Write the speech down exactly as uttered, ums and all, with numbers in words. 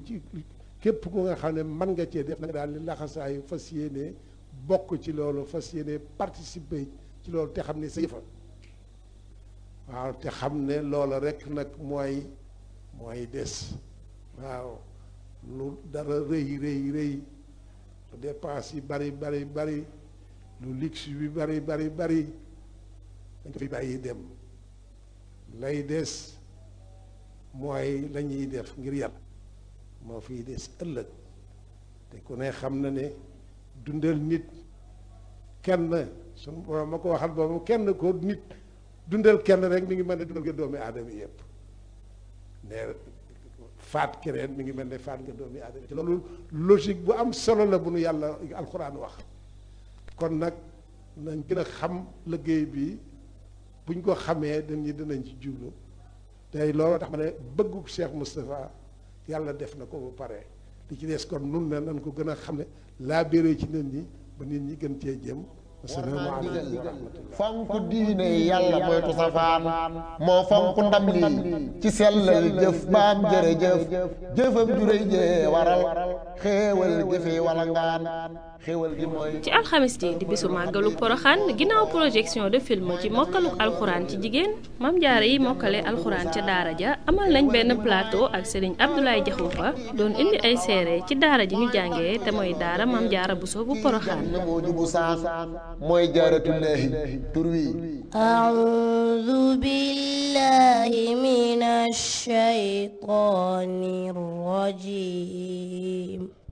ci képp ku nga xam ne mën nga cee def na nga daal di laxasaayu fas yéene bokk ci loolu fas yéene participer ci loolu te xam ne sa yëfa waaw te xam ne loola rek nag mooy mooy des waaw lu dara rëy rëy rëy lu dépense yi bari bari bari lu luxe bi bari bari bari dañ ko fi bàyyi dem lay des mooy la ñuy def ngir yàlla moo fiy des ëllëg te ku ne xam na ne dundal nit kenn sunu borom ma ko waxal boobu kenn ko nit dundal kenn rek mi ngi mel ne dundal nga doomi aadama yëpp ne faat keneen mi ngi mel ne faat nga doomi aadama te loolu logique bu am solo la bu nu yàlla alxuraan wax kon nag nañ gën a xam liggéey bi buñ ko xamee dañuy dinañ ci jublu tey loolu tax ma ne bëggu Cheikh Moustapha yàlla def na ko ba pare li ci des kon nun ne nañ ko gën a xam ne laa béré ci nit ñi ba nit ñi gën cee jëm asalaamaaleykum wa rahmatullah fonk diine yàlla moytu safaan moo fonk ndam lii ci sellal jëf baam jërëjëf jëfam juréy jee waral xéewal jëfe wala ngaan xéewal gi mooy ci alxamis ji di bisu màggalu poroxaan ginnaaw projection de film ci mokkaluk alxuraan ci jigéen mam jaara yi mokkale alxuraan ca daara ja amal nañ benn plateau ak Serigne Abdoulaye Diakhoumpa doon indi ay seere ci daara ji ñu jàngee te mooy daara mam jaara Buso bu poroxaan moo jubu saan mooy jaaratullaahi tur wi a'uuzu billaahi minash shaytaanir rajiim